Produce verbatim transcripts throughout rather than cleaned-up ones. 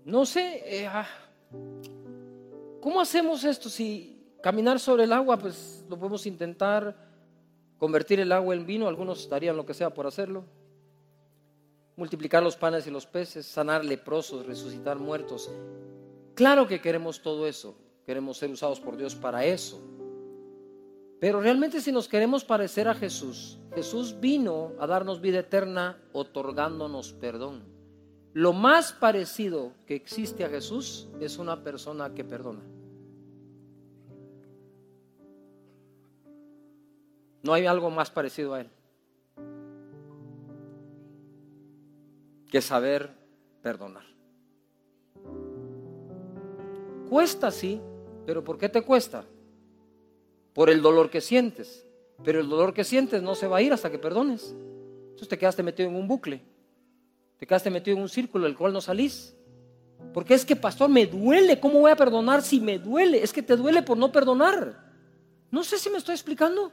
No sé, eh, ah, ¿cómo hacemos esto? Si caminar sobre el agua, pues lo podemos intentar, convertir el agua en vino, algunos darían lo que sea por hacerlo, multiplicar los panes y los peces, sanar leprosos, resucitar muertos. Claro que queremos todo eso, queremos ser usados por Dios para eso. Pero realmente si nos queremos parecer a Jesús, Jesús vino a darnos vida eterna otorgándonos perdón. Lo más parecido que existe a Jesús es una persona que perdona. No hay algo más parecido a Él que saber perdonar. Cuesta, sí, pero ¿por qué te cuesta? Por el dolor que sientes. Pero el dolor que sientes no se va a ir hasta que perdones. Entonces te quedaste metido en un bucle, te quedaste metido en un círculo del cual no salís. Porque es que, pastor, me duele. ¿Cómo voy a perdonar si me duele? Es que te duele por no perdonar. No sé si me estoy explicando.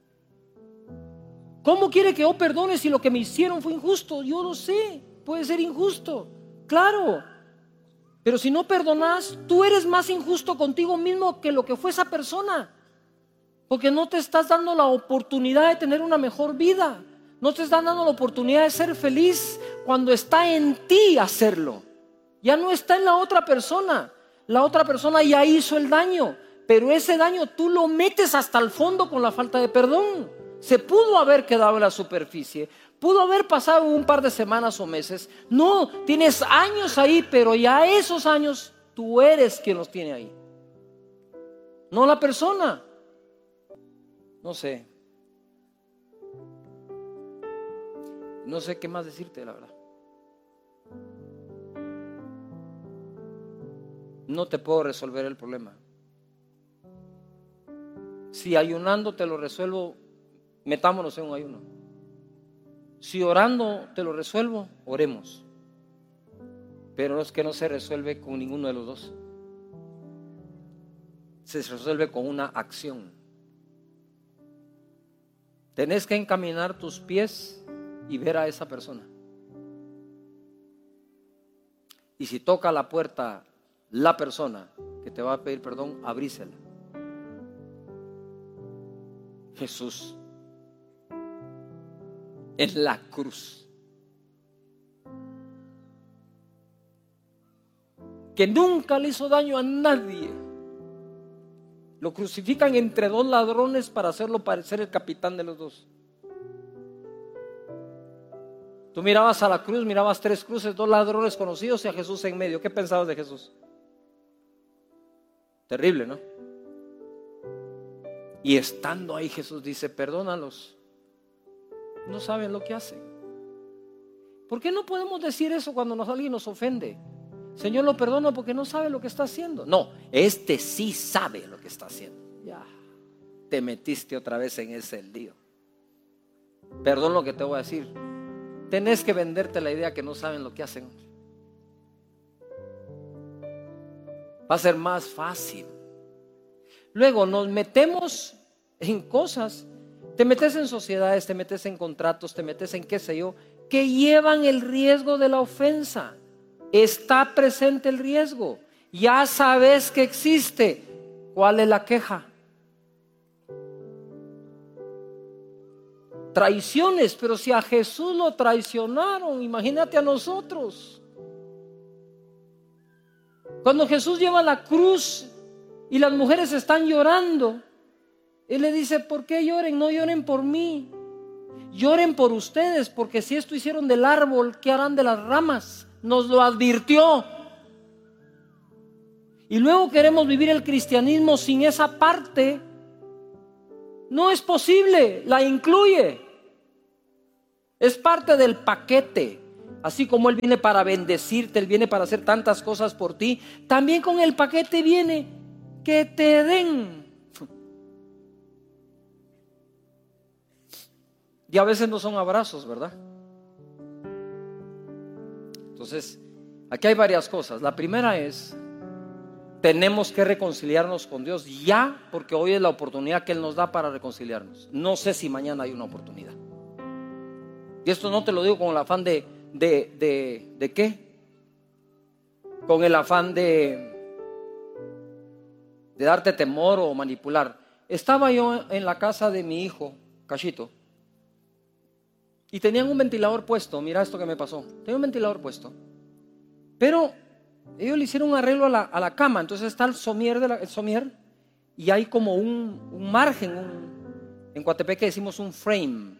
¿Cómo quiere que yo perdone si lo que me hicieron fue injusto? Yo lo sé, puede ser injusto, claro. Pero si no perdonas, tú eres más injusto contigo mismo que lo que fue esa persona. Porque no te estás dando la oportunidad de tener una mejor vida. No te estás dando la oportunidad de ser feliz cuando está en ti hacerlo. Ya no está en la otra persona. La otra persona ya hizo el daño, pero ese daño tú lo metes hasta el fondo con la falta de perdón. Se pudo haber quedado en la superficie, pudo haber pasado un par de semanas o meses. No, tienes años ahí, pero ya esos años tú eres quien los tiene ahí, no la persona. No sé, no sé qué más decirte, la verdad. No te puedo resolver el problema. Si ayunando te lo resuelvo, metámonos en un ayuno. Si orando te lo resuelvo, oremos. Pero es que no se resuelve con ninguno de los dos. Se resuelve con una acción. Tenés que encaminar tus pies y ver a esa persona. Y si toca la puerta la persona que te va a pedir perdón, abrísela. Jesús en la cruz, que nunca le hizo daño a nadie, lo crucifican entre dos ladrones para hacerlo parecer el capitán de los dos. Tú mirabas a la cruz, mirabas tres cruces, dos ladrones conocidos y a Jesús en medio. ¿Qué pensabas de Jesús? Terrible, ¿no? Y estando ahí Jesús dice, perdónalos, no saben lo que hacen. ¿Por qué no podemos decir eso cuando nos, alguien nos ofende? Señor, lo perdono porque no sabe lo que está haciendo. No, este sí sabe lo que está haciendo. Ya, te metiste otra vez en ese lío. Perdón lo que te voy a decir. Tenés que venderte la idea que no saben lo que hacen. Va a ser más fácil. Luego nos metemos en cosas. Te metes en sociedades, te metes en contratos, te metes en qué sé yo, que llevan el riesgo de la ofensa. Está presente el riesgo. Ya sabes que existe. ¿Cuál es la queja? Traiciones, pero si a Jesús lo traicionaron, imagínate a nosotros. Cuando Jesús lleva la cruz y las mujeres están llorando, Él le dice, ¿por qué lloren? No lloren por mí, lloren por ustedes, porque si esto hicieron del árbol, ¿qué harán de las ramas? Nos lo advirtió. Y luego queremos vivir el cristianismo sin esa parte. No es posible, la incluye. Es parte del paquete. Así como Él viene para bendecirte, Él viene para hacer tantas cosas por ti, también con el paquete viene que te den. Y a veces no son abrazos, ¿verdad? Entonces, aquí hay varias cosas. La primera es, tenemos que reconciliarnos con Dios ya, porque hoy es la oportunidad que Él nos da para reconciliarnos. No sé si mañana hay una oportunidad. Y esto no te lo digo con el afán de, de, de, ¿de qué? con el afán de, de darte temor o manipular. Estaba yo en la casa de mi hijo, Cachito, y tenían un ventilador puesto. Mira esto que me pasó. Tenía un ventilador puesto, pero ellos le hicieron un arreglo a la, a la cama. Entonces está el somier, de la, el somier y hay como un, un margen, un, en Coatepeque decimos un frame.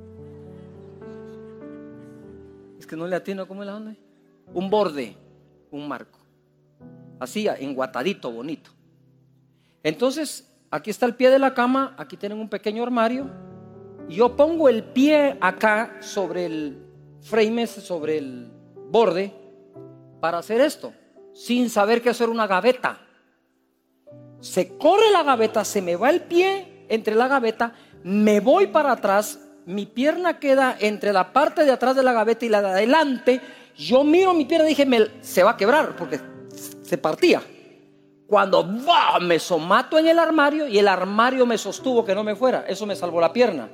Es que no le atino, ¿cómo es la onda? Un borde, un marco, así enguatadito, bonito. Entonces aquí está el pie de la cama, aquí tienen un pequeño armario, y yo pongo el pie acá sobre el frame, sobre el borde, para hacer esto, sin saber que eso era una gaveta. Se corre la gaveta, se me va el pie entre la gaveta, me voy para atrás, mi pierna queda entre la parte de atrás de la gaveta y la de adelante. Yo miro mi pierna y dije, me, se va a quebrar porque se partía. Cuando ¡bah!, me somato en el armario y el armario me sostuvo que no me fuera. Eso me salvó la pierna.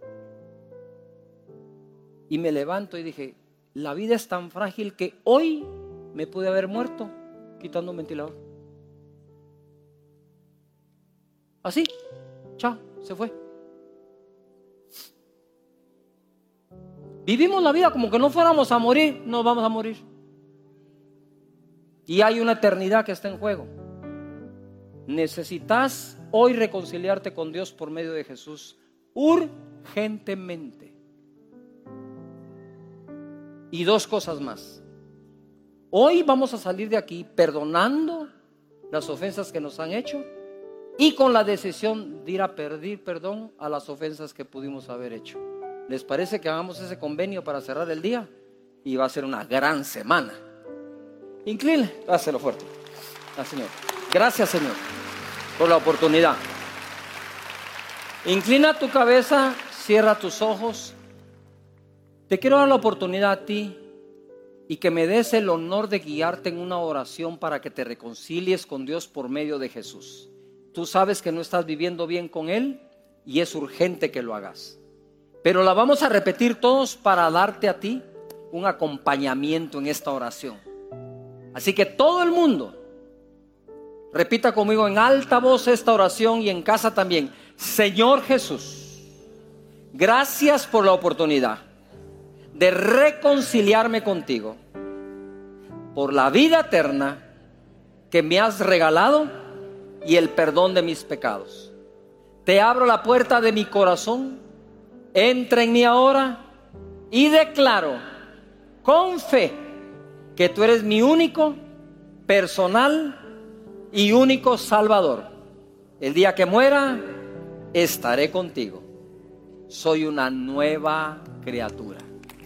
Y me levanto y dije, la vida es tan frágil que hoy me pude haber muerto quitando un ventilador. Así, chao, se fue. Vivimos la vida como que no fuéramos a morir, nos vamos a morir. Y hay una eternidad que está en juego. Necesitas hoy reconciliarte con Dios por medio de Jesús urgentemente. Y dos cosas más. Hoy vamos a salir de aquí perdonando las ofensas que nos han hecho y con la decisión de ir a pedir perdón a las ofensas que pudimos haber hecho. ¿Les parece que hagamos ese convenio para cerrar el día? Y va a ser una gran semana. Incline, hácelo fuerte al Señor. Gracias, Señor, por la oportunidad. Inclina tu cabeza, cierra tus ojos. Te quiero dar la oportunidad a ti y que me des el honor de guiarte en una oración para que te reconcilies con Dios por medio de Jesús. Tú sabes que no estás viviendo bien con Él y es urgente que lo hagas. Pero la vamos a repetir todos para darte a ti un acompañamiento en esta oración. Así que todo el mundo repita conmigo en alta voz esta oración y en casa también. Señor Jesús, gracias por la oportunidad de reconciliarme contigo, por la vida eterna que me has regalado y el perdón de mis pecados. Te abro la puerta de mi corazón. Entra en mí ahora y declaro con fe que tú eres mi único, personal y único Salvador. El día que muera, estaré contigo. Soy una nueva criatura.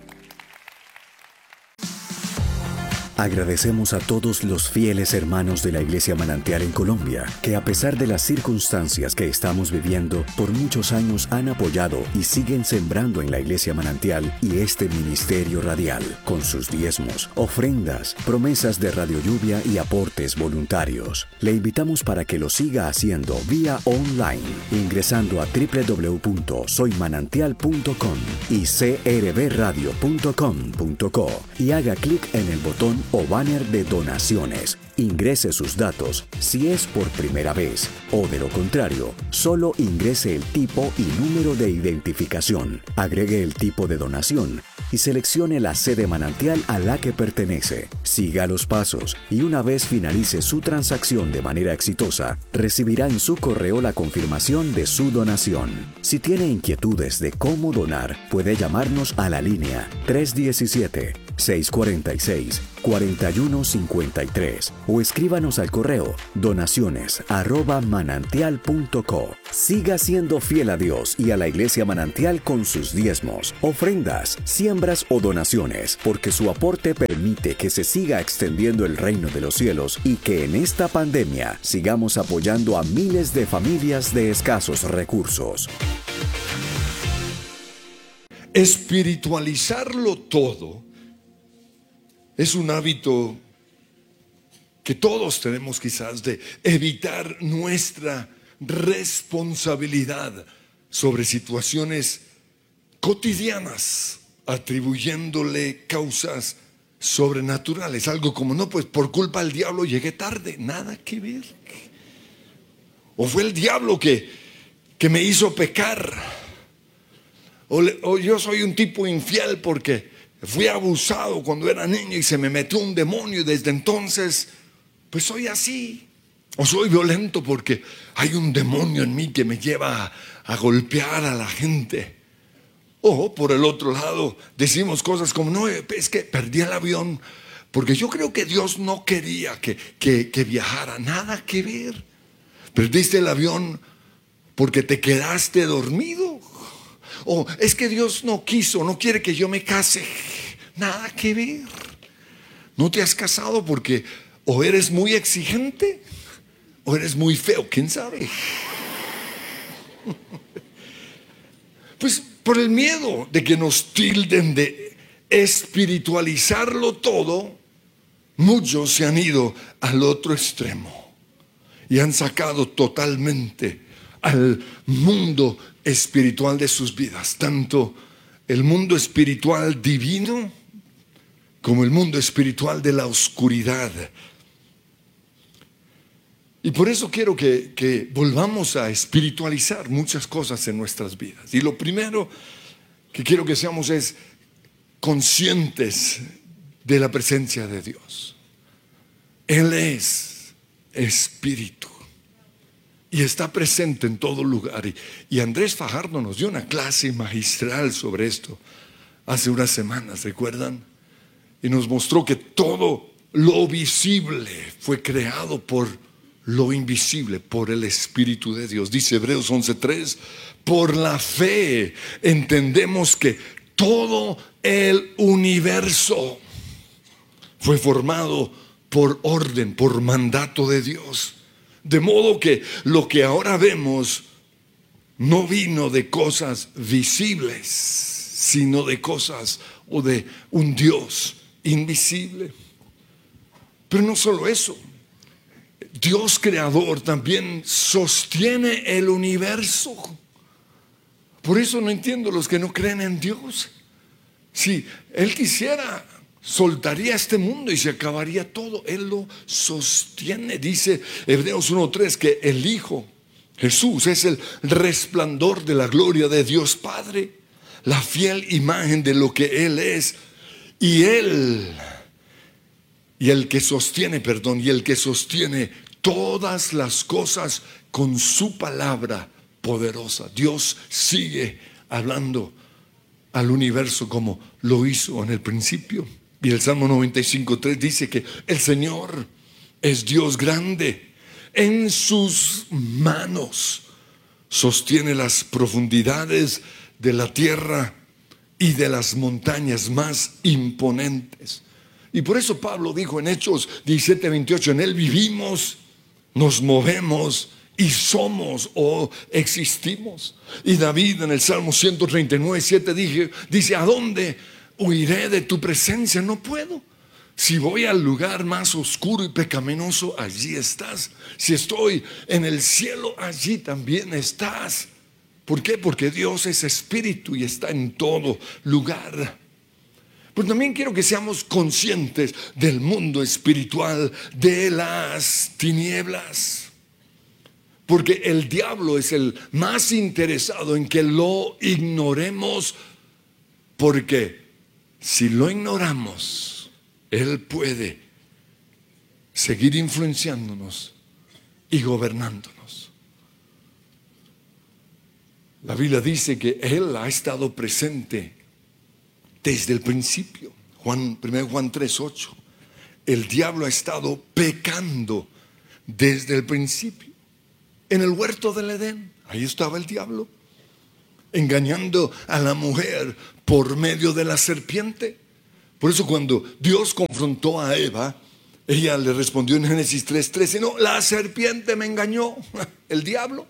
Agradecemos a todos los fieles hermanos de la Iglesia Manantial en Colombia, que a pesar de las circunstancias que estamos viviendo, por muchos años han apoyado y siguen sembrando en la Iglesia Manantial y este ministerio radial, con sus diezmos, ofrendas, promesas de Radio Lluvia y aportes voluntarios. Le invitamos para que lo siga haciendo vía online, ingresando a doble u doble u doble u punto soy manantial punto com y c r b radio punto com punto co y haga clic en el botón o banner de donaciones. Ingrese sus datos si es por primera vez o de lo contrario, solo ingrese el tipo y número de identificación, agregue el tipo de donación y seleccione la sede manantial a la que pertenece. Siga los pasos y una vez finalice su transacción de manera exitosa, recibirá en su correo la confirmación de su donación. Si tiene inquietudes de cómo donar, puede llamarnos a la línea tres uno siete, seis cuatro seis, cuatro uno cinco tres o escríbanos al correo donaciones arroba manantial punto co. Siga siendo fiel a Dios y a la Iglesia Manantial con sus diezmos, ofrendas, siembras o donaciones, porque su aporte permite que se siga extendiendo el reino de los cielos y que en esta pandemia sigamos apoyando a miles de familias de escasos recursos. Espiritualizarlo todo es un hábito que todos tenemos quizás de evitar nuestra responsabilidad sobre situaciones cotidianas, atribuyéndole causas sobrenatural. Es algo como, no, pues por culpa del diablo llegué tarde. Nada que ver. O fue el diablo que, que me hizo pecar. O, le, o yo soy un tipo infiel porque fui abusado cuando era niño y se me metió un demonio y desde entonces pues soy así. O soy violento porque hay un demonio en mí que me lleva a, a golpear a la gente. O por el otro lado decimos cosas como, no, es que perdí el avión porque yo creo que Dios no quería que, que, que viajara. Nada que ver. Perdiste el avión porque te quedaste dormido. O es que Dios no quiso, no quiere que yo me case. Nada que ver. No te has casado porque o eres muy exigente o eres muy feo, quién sabe. Pues por el miedo de que nos tilden de espiritualizarlo todo, muchos se han ido al otro extremo y han sacado totalmente al mundo espiritual de sus vidas, tanto el mundo espiritual divino como el mundo espiritual de la oscuridad. Y por eso quiero que, que volvamos a espiritualizar muchas cosas en nuestras vidas. Y lo primero que quiero que seamos es conscientes de la presencia de Dios. Él es espíritu y está presente en todo lugar. Y, y Andrés Fajardo nos dio una clase magistral sobre esto hace unas semanas, ¿recuerdan? Y nos mostró que todo lo visible fue creado por lo invisible, por el Espíritu de Dios. Dice Hebreos once tres, por la fe entendemos que todo el universo fue formado por orden, por mandato de Dios. De modo que lo que ahora vemos no vino de cosas visibles, sino de cosas o de un Dios invisible. Pero no solo eso, Dios creador también sostiene el universo. Por eso no entiendo los que no creen en Dios. Si Él quisiera, soltaría este mundo y se acabaría todo. Él lo sostiene. Dice Hebreos uno tres que el Hijo Jesús es el resplandor de la gloria de Dios Padre, la fiel imagen de lo que Él es. Y Él Y el que sostiene, perdón, y el que sostiene todas las cosas con su palabra poderosa. Dios sigue hablando al universo como lo hizo en el principio. Y el Salmo noventa y cinco tres dice que el Señor es Dios grande. En sus manos sostiene las profundidades de la tierra y de las montañas más imponentes. Y por eso Pablo dijo en Hechos diecisiete veintiocho, en Él vivimos, nos movemos y somos o existimos. Y David en el Salmo ciento treinta y nueve siete dice, dice, ¿a dónde huiré de tu presencia? No puedo. Si voy al lugar más oscuro y pecaminoso, allí estás. Si estoy en el cielo, allí también estás. ¿Por qué? Porque Dios es espíritu y está en todo lugar. Pero también quiero que seamos conscientes del mundo espiritual de las tinieblas. Porque el diablo es el más interesado en que lo ignoremos. Porque si lo ignoramos, él puede seguir influenciándonos y gobernándonos. La Biblia dice que Él ha estado presente desde el principio. Juan, primero Juan tres ocho. El diablo ha estado pecando desde el principio. En el huerto del Edén, ahí estaba el diablo, engañando a la mujer por medio de la serpiente. Por eso cuando Dios confrontó a Eva, ella le respondió en Génesis tres trece, no, la serpiente me engañó, el diablo.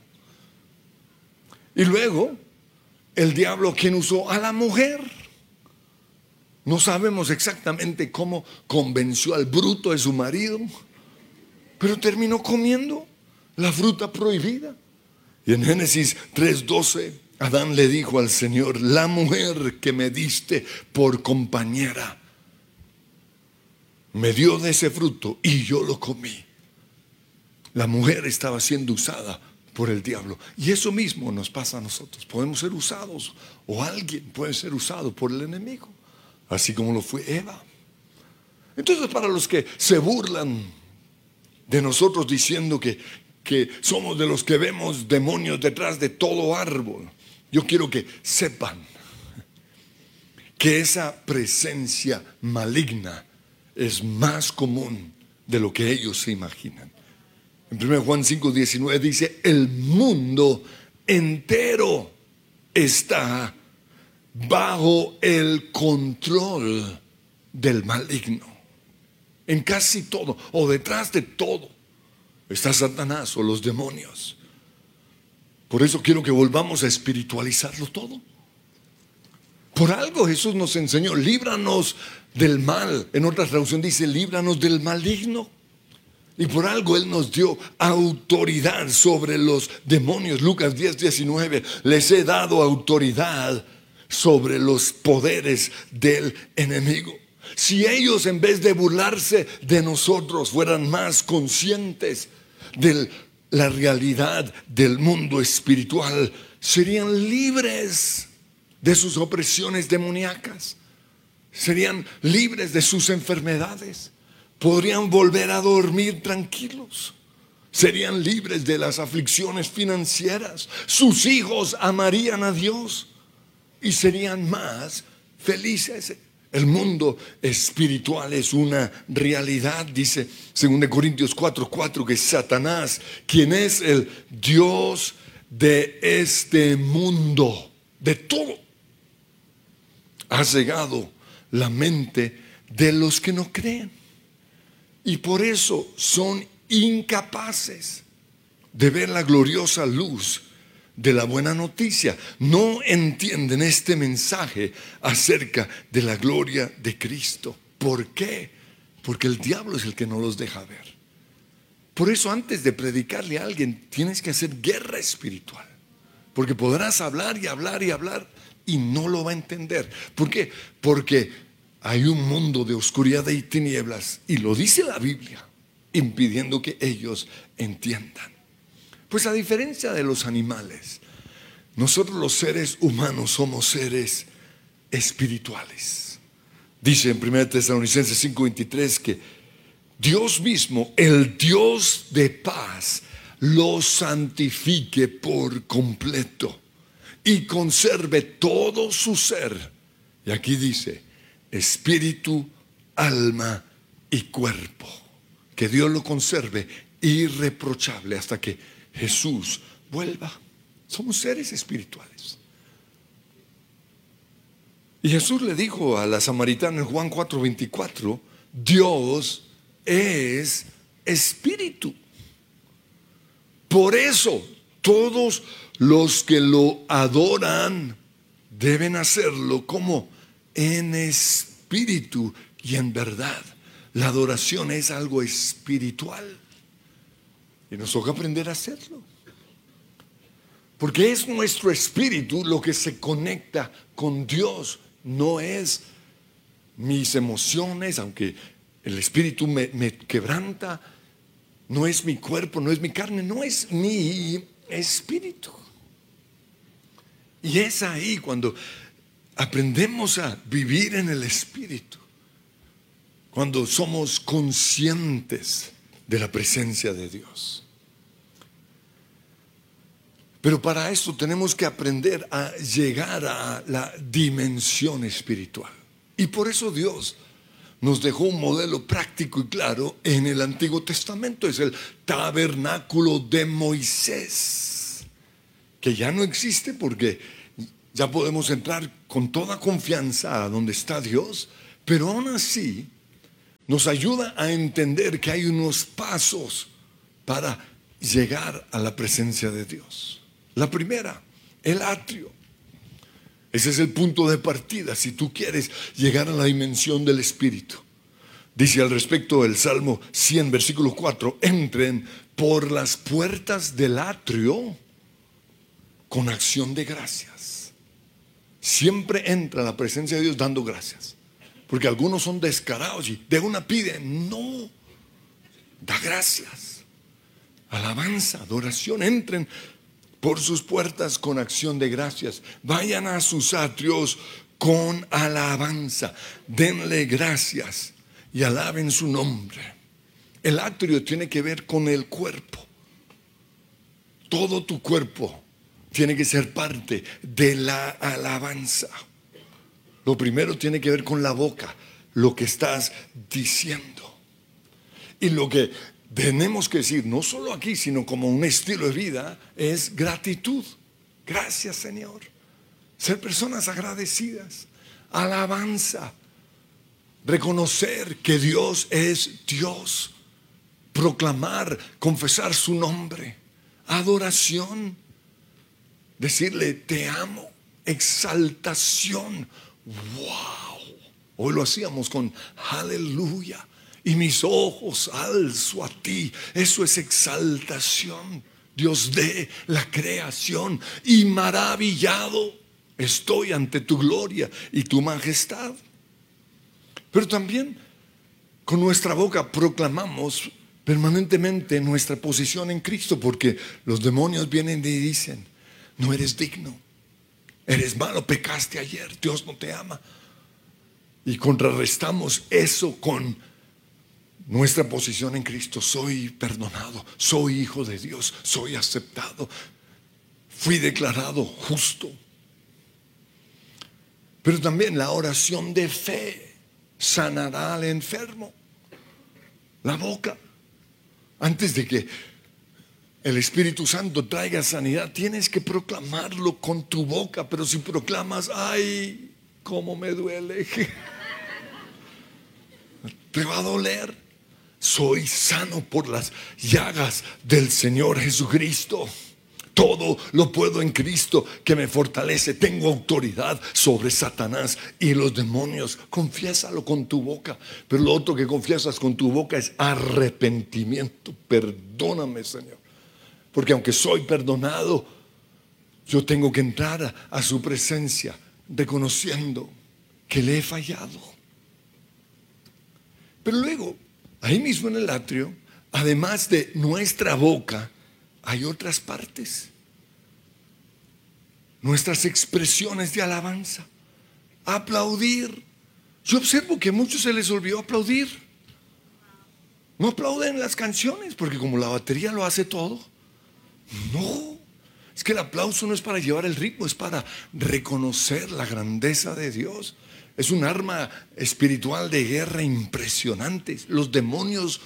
Y luego, el diablo, ¿quién usó? A la mujer. No sabemos exactamente cómo convenció al bruto de su marido, pero terminó comiendo la fruta prohibida. Y en Génesis tres doce, Adán le dijo al Señor, la mujer que me diste por compañera me dio de ese fruto y yo lo comí. La mujer estaba siendo usada por el diablo. Y eso mismo nos pasa a nosotros. Podemos ser usados, o alguien puede ser usado por el enemigo, así como lo fue Eva. Entonces, para los que se burlan de nosotros diciendo que, que somos de los que vemos demonios detrás de todo árbol, yo quiero que sepan que esa presencia maligna es más común de lo que ellos se imaginan. En primera Juan cinco diecinueve dice: el mundo entero está bajo el control del maligno. En casi todo, o detrás de todo, está Satanás o los demonios. Por eso quiero que volvamos a espiritualizarlo todo. Por algo Jesús nos enseñó: líbranos del mal. En otra traducción dice: líbranos del maligno. Y por algo Él nos dio autoridad sobre los demonios. Lucas diez diecinueve: les he dado autoridad sobre los poderes del enemigo. Si ellos, en vez de burlarse de nosotros, fueran más conscientes de la realidad del mundo espiritual, serían libres de sus opresiones demoníacas, serían libres de sus enfermedades, podrían volver a dormir tranquilos, serían libres de las aflicciones financieras, sus hijos amarían a Dios y serían más felices. El mundo espiritual es una realidad. Dice segunda Corintios cuatro cuatro que Satanás, quien es el Dios de este mundo, de todo, ha cegado la mente de los que no creen, y por eso son incapaces de ver la gloriosa luz de la buena noticia. No entienden este mensaje acerca de la gloria de Cristo. ¿Por qué? Porque el diablo es el que no los deja ver. Por eso, antes de predicarle a alguien, tienes que hacer guerra espiritual, porque podrás hablar y hablar y hablar y no lo va a entender. ¿Por qué? Porque hay un mundo de oscuridad y tinieblas, y lo dice la Biblia, impidiendo que ellos entiendan. Pues a diferencia de los animales, nosotros los seres humanos somos seres espirituales. Dice en primera Tesalonicenses cinco veintitrés que Dios mismo, el Dios de paz, los santifique por completo y conserve todo su ser. Y aquí dice: espíritu, alma y cuerpo. Que Dios lo conserve irreprochable hasta que Jesús vuelva. Somos seres espirituales. Y Jesús le dijo a la samaritana en Juan cuatro veinticuatro: Dios es espíritu. Por eso todos los que lo adoran deben hacerlo como en espíritu y en verdad. La adoración es algo espiritual y nos toca aprender a hacerlo, porque es nuestro espíritu lo que se conecta con Dios. No es mis emociones, aunque el espíritu me, me quebranta. No es mi cuerpo, no es mi carne, no es mi espíritu. Y es ahí cuando aprendemos a vivir en el espíritu, cuando somos conscientes de la presencia de Dios. Pero para esto tenemos que aprender a llegar a la dimensión espiritual. Y por eso Dios nos dejó un modelo práctico y claro en el Antiguo Testamento. Es el tabernáculo de Moisés, que ya no existe porque ya podemos entrar con toda confianza a donde está Dios. Pero aún así nos ayuda a entender que hay unos pasos para llegar a la presencia de Dios. La primera, el atrio. Ese es el punto de partida si tú quieres llegar a la dimensión del Espíritu. Dice al respecto el Salmo cien, versículo cuatro: entren por las puertas del atrio con acción de gracias. Siempre entra a la presencia de Dios dando gracias, Porque algunos son descarados y de una piden. No, da gracias, alabanza, adoración. Entren por sus puertas con acción de gracias. Vayan a sus atrios con alabanza. Denle gracias y alaben su nombre. El atrio tiene que ver con el cuerpo. Todo tu cuerpo tiene que ser parte de la alabanza. Lo primero tiene que ver con la boca, lo que estás diciendo. Y lo que tenemos que decir, no solo aquí, sino como un estilo de vida, es gratitud. Gracias, Señor. Ser personas agradecidas. Alabanza. Reconocer que Dios es Dios. Proclamar, confesar su nombre. Adoración. Decirle, te amo. Exaltación. Wow. Hoy lo hacíamos con aleluya. Y mis ojos alzo a ti. Eso es exaltación. Dios de la creación. Y maravillado estoy ante tu gloria y tu majestad. Pero también con nuestra boca proclamamos permanentemente nuestra posición en Cristo, porque los demonios vienen y dicen, no eres digno, eres malo, pecaste ayer, Dios no te ama. Y contrarrestamos eso con nuestra posición en Cristo. Soy perdonado, soy hijo de Dios, soy aceptado, fui declarado justo. Pero también la oración de fe sanará al enfermo. La boca, antes de que el Espíritu Santo traiga sanidad, tienes que proclamarlo con tu boca. Pero si proclamas, ay, cómo me duele, te va a doler. Soy sano por las llagas del Señor Jesucristo. Todo lo puedo en Cristo que me fortalece. Tengo autoridad sobre Satanás y los demonios. Confiésalo con tu boca. Pero lo otro que confiesas con tu boca es arrepentimiento. Perdóname, Señor. Porque aunque soy perdonado, yo tengo que entrar a, a su presencia reconociendo que le he fallado. Pero luego, ahí mismo en el atrio, además de nuestra boca, hay otras partes. Nuestras expresiones de alabanza. Aplaudir. Yo observo que a muchos se les olvidó aplaudir. No aplauden las canciones porque como la batería lo hace todo. No, es que el aplauso no es para llevar el ritmo, es para reconocer la grandeza de Dios. Es un arma espiritual de guerra impresionante. Los demonios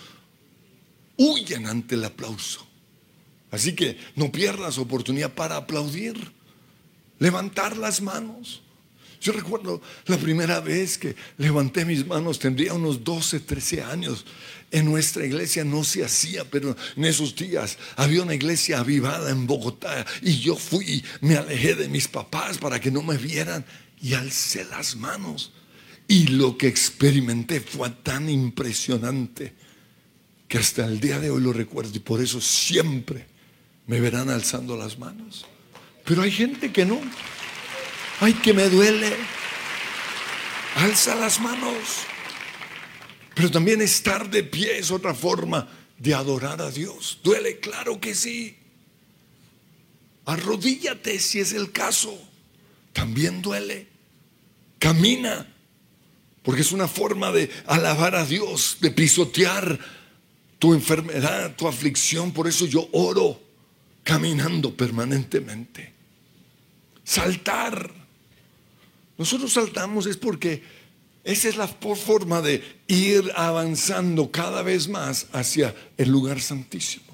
huyen ante el aplauso. Así que no pierdas oportunidad para aplaudir, levantar las manos. Yo recuerdo la primera vez que levanté mis manos, tendría unos doce, trece años. En nuestra iglesia no se hacía, pero en esos días había una iglesia avivada en Bogotá. Y yo fui, me alejé de mis papás para que no me vieran y alcé las manos. Y lo que experimenté fue tan impresionante que hasta el día de hoy lo recuerdo. Y por eso siempre me verán alzando las manos. Pero hay gente que no. Ay, que me duele. Alza las manos. Pero también estar de pie es otra forma de adorar a Dios. ¿Duele? Claro que sí. Arrodíllate si es el caso. También duele. Camina. Porque es una forma de alabar a Dios, de pisotear tu enfermedad, tu aflicción. Por eso yo oro caminando permanentemente. Saltar. Nosotros saltamos es porque esa es la forma de ir avanzando cada vez más hacia el lugar santísimo.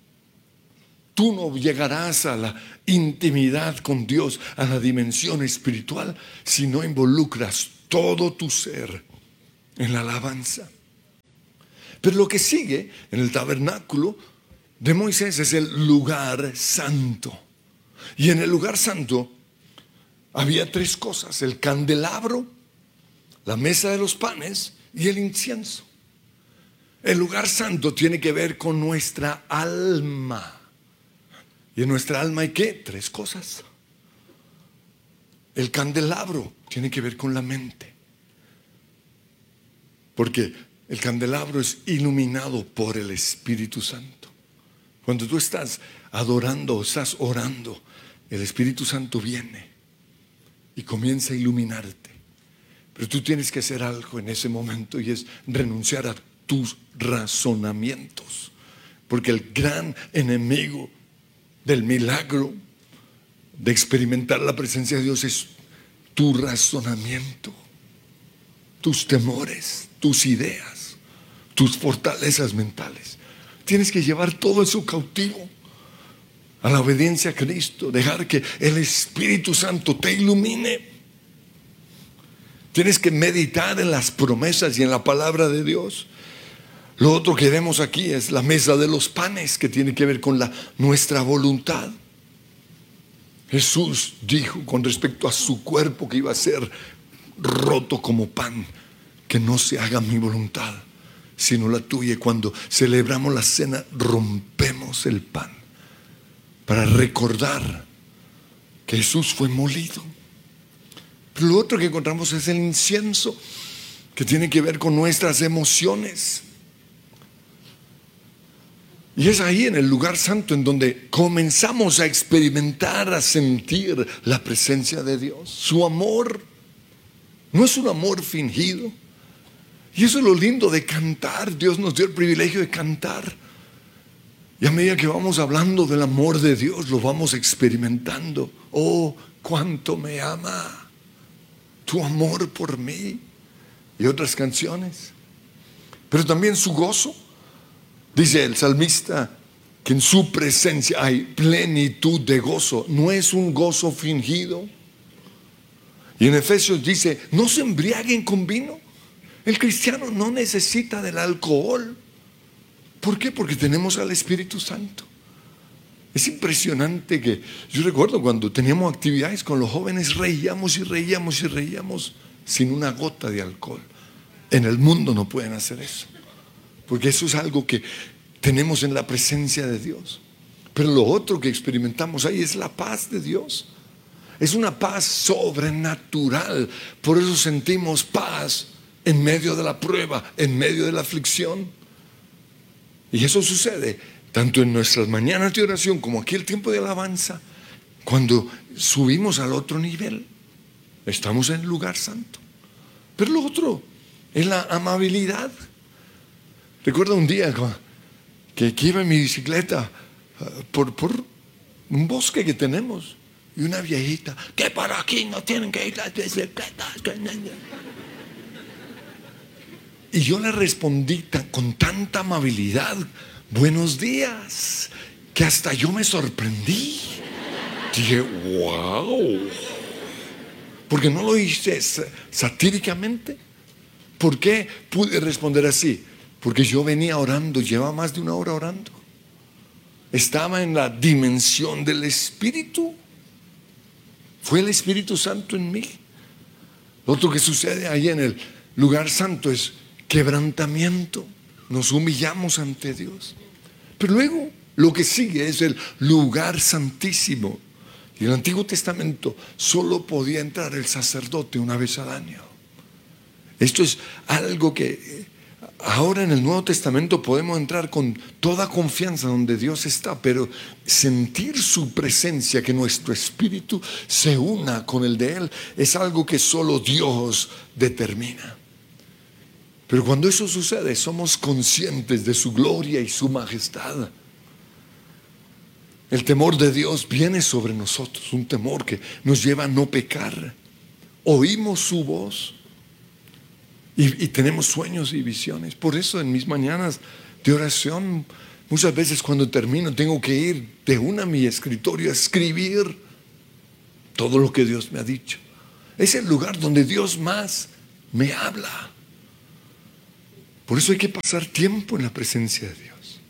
Tú no llegarás a la intimidad con Dios, a la dimensión espiritual, si no involucras todo tu ser en la alabanza. Pero lo que sigue en el tabernáculo de Moisés es el lugar santo. Y en el lugar santo había tres cosas: el candelabro, la mesa de los panes y el incienso. El lugar santo tiene que ver con nuestra alma. Y en nuestra alma hay ¿qué? Tres cosas. El candelabro tiene que ver con la mente. Porque el candelabro es iluminado por el Espíritu Santo. Cuando tú estás adorando, estás orando, el Espíritu Santo viene y comienza a iluminarte. Pero tú tienes que hacer algo en ese momento, y es renunciar a tus razonamientos. Porque el gran enemigo del milagro de experimentar la presencia de Dios es tu razonamiento, tus temores, tus ideas, tus fortalezas mentales. Tienes que llevar todo eso cautivo a la obediencia a Cristo, dejar que el Espíritu Santo te ilumine. Tienes que meditar en las promesas y en la palabra de Dios. Lo otro que vemos aquí es la mesa de los panes, que tiene que ver con la, nuestra voluntad. Jesús dijo con respecto a su cuerpo que iba a ser roto como pan, que no se haga mi voluntad sino la tuya. Y cuando celebramos la cena, rompemos el pan para recordar que Jesús fue molido. Pero lo otro que encontramos es el incienso, que tiene que ver con nuestras emociones. Y es ahí en el lugar santo en donde comenzamos a experimentar, a sentir la presencia de Dios. Su amor no es un amor fingido. Y eso es lo lindo de cantar. Dios nos dio el privilegio de cantar. Y a medida que vamos hablando del amor de Dios, lo vamos experimentando. Oh, cuánto me ama tu amor por mí. Y otras canciones. Pero también su gozo. Dice el salmista que en su presencia hay plenitud de gozo. No es un gozo fingido. Y en Efesios dice: no se embriaguen con vino. El cristiano no necesita del alcohol. ¿Por qué? Porque tenemos al Espíritu Santo. Es impresionante que yo recuerdo cuando teníamos actividades con los jóvenes, reíamos y reíamos y reíamos sin una gota de alcohol. En el mundo no pueden hacer eso, porque eso es algo que tenemos en la presencia de Dios. Pero lo otro que experimentamos ahí es la paz de Dios. Es una paz sobrenatural. Por eso sentimos paz en medio de la prueba, en medio de la aflicción. Y eso sucede tanto en nuestras mañanas de oración como aquí el tiempo de alabanza. Cuando subimos al otro nivel, estamos en el lugar santo. Pero lo otro es la amabilidad. Recuerdo un día que, que iba en mi bicicleta por, por un bosque que tenemos, y una viejita: que para aquí no tienen que ir las bicicletas. Y yo le respondí tan, con tanta amabilidad: buenos días, que hasta yo me sorprendí. Dije: wow. Porque no lo hice satíricamente. ¿Por qué pude responder así? Porque yo venía orando, llevaba más de una hora orando. Estaba en la dimensión del Espíritu. Fue el Espíritu Santo en mí. Lo otro que sucede ahí en el lugar santo es quebrantamiento. Nos humillamos ante Dios. Pero luego lo que sigue es el lugar santísimo. Y en el Antiguo Testamento solo podía entrar el sacerdote una vez al año. Esto es algo que ahora en el Nuevo Testamento podemos entrar con toda confianza donde Dios está, pero sentir su presencia, que nuestro espíritu se una con el de Él, es algo que solo Dios determina. Pero cuando eso sucede, somos conscientes de su gloria y su majestad. El temor de Dios viene sobre nosotros, un temor que nos lleva a no pecar. Oímos su voz y, y tenemos sueños y visiones. Por eso en mis mañanas de oración, muchas veces cuando termino, tengo que ir de una a mi escritorio a escribir todo lo que Dios me ha dicho. Es el lugar donde Dios más me habla. Por eso hay que pasar tiempo en la presencia de Dios.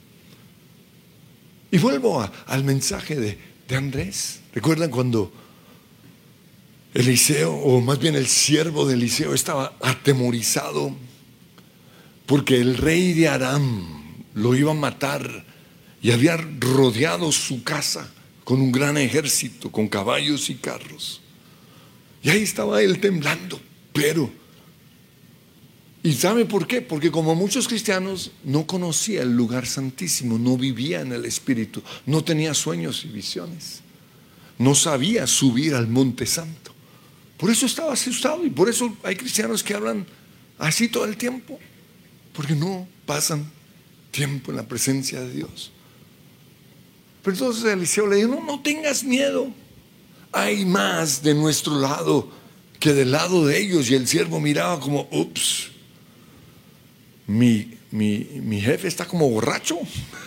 Y vuelvo a, al mensaje de, de Andrés. ¿Recuerdan cuando Eliseo, o más bien el siervo de Eliseo, estaba atemorizado porque el rey de Aram lo iba a matar y había rodeado su casa con un gran ejército, con caballos y carros? Y ahí estaba él temblando, pero ¿Y sabe por qué? Porque como muchos cristianos no conocía el lugar santísimo, no vivía en el Espíritu, no tenía sueños y visiones, no sabía subir al monte santo. Por eso estaba asustado, y por eso hay cristianos que hablan así todo el tiempo, porque no pasan tiempo en la presencia de Dios. Pero entonces Eliseo le dijo: no, no tengas miedo, hay más de nuestro lado que del lado de ellos. Y el siervo miraba como: ups, mi, mi, mi jefe está como borracho.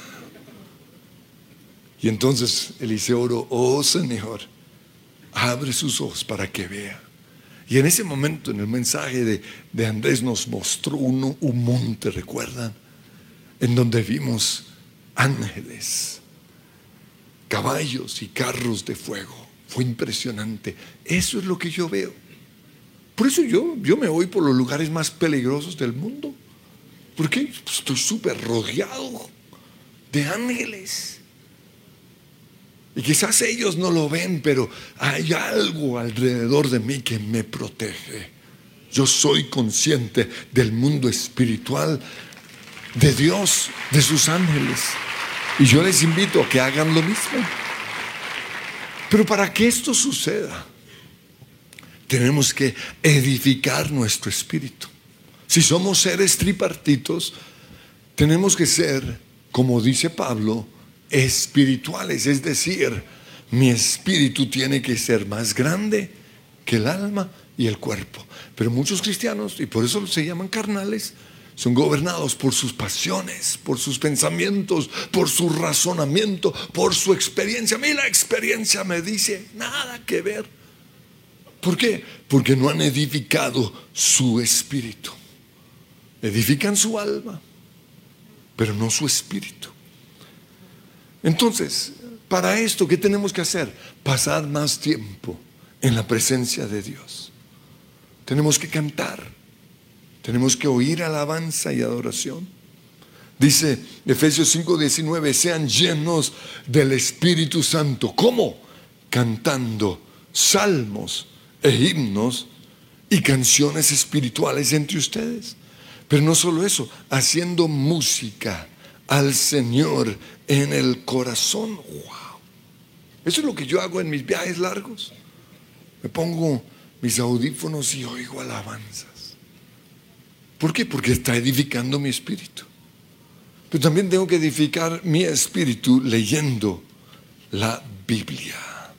Y entonces Eliseo oró: oh Señor, abre sus ojos para que vea. Y en ese momento, en el mensaje de, de Andrés, nos mostró uno, un monte, ¿recuerdan? En donde vimos ángeles, caballos y carros de fuego. Fue impresionante. Eso es lo que yo veo. Por eso yo, yo me voy por los lugares más peligrosos del mundo. Porque pues estoy súper rodeado de ángeles. Y quizás ellos no lo ven, pero hay algo alrededor de mí que me protege. Yo soy consciente del mundo espiritual, de Dios, de sus ángeles. Y yo les invito a que hagan lo mismo. Pero para que esto suceda, tenemos que edificar nuestro espíritu. Si somos seres tripartitos, tenemos que ser, como dice Pablo, espirituales. Es decir, mi espíritu tiene que ser más grande que el alma y el cuerpo. Pero muchos cristianos, y por eso se llaman carnales, son gobernados por sus pasiones, por sus pensamientos, por su razonamiento, por su experiencia. A mí la experiencia me dice: nada que ver. ¿Por qué? Porque no han edificado su espíritu. Edifican su alma, pero no su espíritu. Entonces, para esto, ¿qué tenemos que hacer? Pasar más tiempo en la presencia de Dios. Tenemos que cantar. Tenemos que oír alabanza y adoración. Dice Efesios cinco diecinueve: sean llenos del Espíritu Santo. ¿Cómo? Cantando salmos e himnos y canciones espirituales entre ustedes. Pero no solo eso, haciendo música al Señor en el corazón. Wow. Eso es lo que yo hago en mis viajes largos. Me pongo mis audífonos y oigo alabanzas. ¿Por qué? Porque está edificando mi espíritu. Pero también tengo que edificar mi espíritu leyendo la Biblia.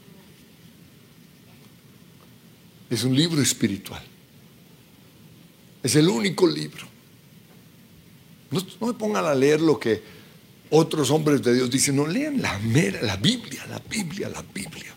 Es un libro espiritual. Es el único libro. No, no me pongan a leer lo que otros hombres de Dios dicen. No, lean la mera, la Biblia, la Biblia, la Biblia.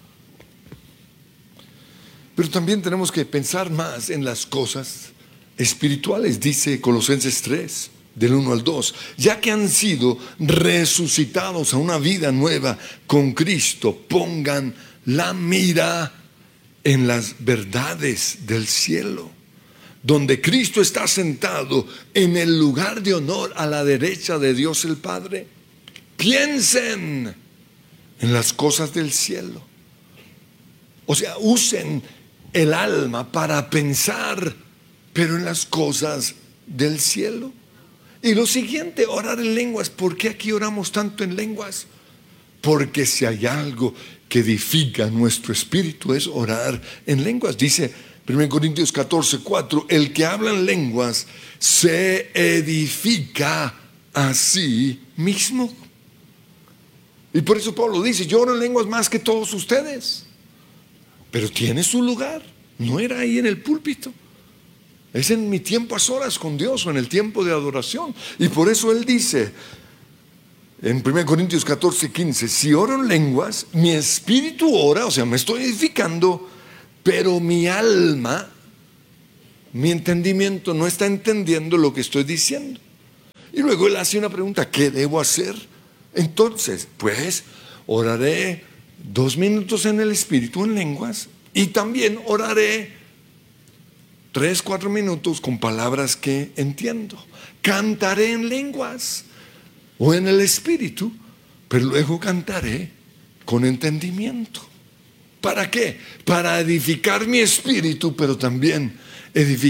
Pero también tenemos que pensar más en las cosas espirituales. Dice Colosenses tres, del uno al dos: ya que han sido resucitados a una vida nueva con Cristo, pongan la mira en las verdades del cielo, donde Cristo está sentado en el lugar de honor a la derecha de Dios el Padre. Piensen en las cosas del cielo. O sea, usen el alma para pensar, pero en las cosas del cielo. Y lo siguiente, orar en lenguas. ¿Por qué aquí oramos tanto en lenguas? Porque si hay algo que edifica nuestro espíritu es orar en lenguas. Dice primera Corintios catorce, cuatro: el que habla en lenguas se edifica a sí mismo. Y por eso Pablo dice: yo oro en lenguas más que todos ustedes. Pero tiene su lugar. No era ahí en el púlpito. Es en mi tiempo a solas con Dios o en el tiempo de adoración. Y por eso él dice en primera Corintios catorce, quince: si oro en lenguas, mi espíritu ora, o sea, me estoy edificando, pero mi alma, mi entendimiento no está entendiendo lo que estoy diciendo. Y luego él hace una pregunta: ¿qué debo hacer? Entonces, pues, oraré dos minutos en el espíritu en lenguas, y también oraré tres, cuatro minutos con palabras que entiendo. Cantaré en lenguas o en el espíritu, pero luego cantaré con entendimiento. ¿Para qué? Para edificar mi espíritu, pero también edificar